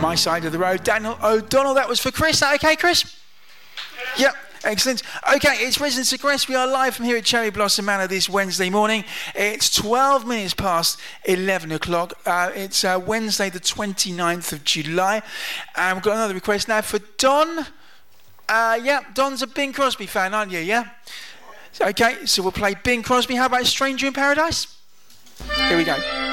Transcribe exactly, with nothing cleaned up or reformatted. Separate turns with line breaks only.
My Side of the Road, Daniel O'Donnell. That was for Chris. Is that okay, Chris? Yep. Excellent. Okay, it's Residents of Crest. We are live from here at Cherry Blossom Manor this Wednesday morning. It's twelve minutes past eleven o'clock. Uh, it's uh, Wednesday the twenty-ninth of July. And we've got another request now for Don. Uh, yeah, Don's a Bing Crosby fan, aren't you? Yeah? Okay, so we'll play Bing Crosby. How about Stranger in Paradise? Here we go.